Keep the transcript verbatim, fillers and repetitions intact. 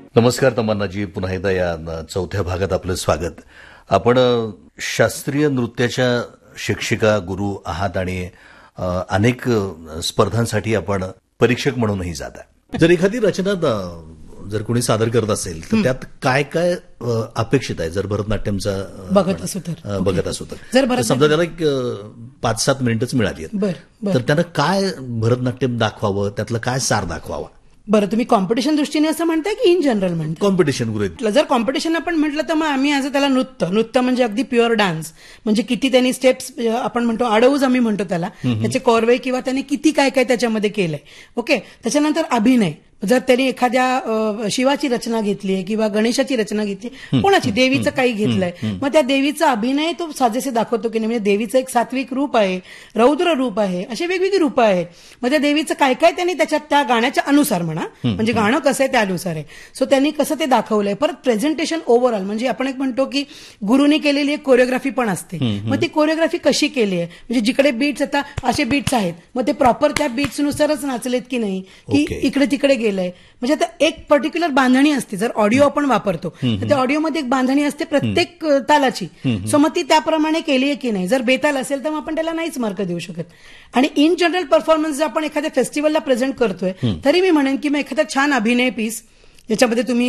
नमस्कार तमन्नाजी, पुन्हा एकदा या चौथ्या भागात आपलं स्वागत. आपण शास्त्रीय नृत्याच्या शिक्षिका गुरु आहात आणि अनेक स्पर्धांसाठी आपण परीक्षक म्हणूनही जाता. जर एखादी रचना जर कोणी सादर करत असेल तर त्यात काय काय अपेक्षित आहे? जर भरतनाट्यमचा बघत असो तर बघत असो तर समजा त्याला एक पाच सात मिनिटच मिळाली तर त्यानं काय भरतनाट्यम दाखवावं, त्यातलं काय सार दाखवावं? बरं, तुम्ही कॉम्पिटिशन दृष्टीने असं म्हणताय की इन जनरल म्हणताय? कॉम्पिटिशन गृहित. जर कॉम्पिटिशन आपण म्हटलं तर मग आम्ही ॲज त्याला नृत्य नृत्य म्हणजे अगदी प्युअर डान्स, म्हणजे किती त्यांनी स्टेप्स आपण म्हणतो आडवूज आम्ही म्हणतो त्याला, त्याचे कॉरवे किंवा त्यांनी किती काय काय त्याच्यामध्ये केलंय. ओके, त्याच्यानंतर अभिनय. जर त्यांनी एखाद्या शिवाची रचना घेतली आहे किंवा गणेशाची रचना घेतली, कोणाची देवीचं काही घेतलंय, मग त्या देवीचा अभिनय तो साजेसे दाखवतो की नाही. म्हणजे देवीचं एक सात्विक रूप आहे, रौद्र रूप आहे, अशी वेगवेगळी रूपं आहेत. मग त्या देवीचं काय काय त्यांनी त्याच्यात त्या गाण्याच्या अनुसार म्हणा, म्हणजे गाणं कसं आहे त्यानुसार आहे. सो त्यांनी कसं ते दाखवलंय. परत प्रेझेंटेशन ओव्हरऑल, म्हणजे आपण एक म्हणतो की गुरुनी केलेली एक कोरिओग्राफी पण असते. मग ती कोरिओग्राफी कशी केली आहे, म्हणजे जिकडे बीट्स आता असे बीट्स आहेत, मग ते प्रॉपर त्या बीट्सनुसारच नाचलेत की नाही, की इकडे तिकडे गेलंय. म्हणजे आता एक पर्टिक्युलर बांधणी असते. जर ऑडिओ आपण वापरतो तर त्या ऑडिओमध्ये एक बांधणी असते प्रत्येक तालाची. सो मग ती त्याप्रमाणे केली आहे की नाही. जर बेताल असेल तर मग आपण त्याला नाहीच मार्क देऊ शकत. आणि इन जनरल परफॉर्मन्स जर आपण एखाद्या फेस्टिवलला प्रेझेंट करतोय तरी मी म्हणेन की मग एखादा छान अभिनय पीस ज्याच्यामध्ये तुम्ही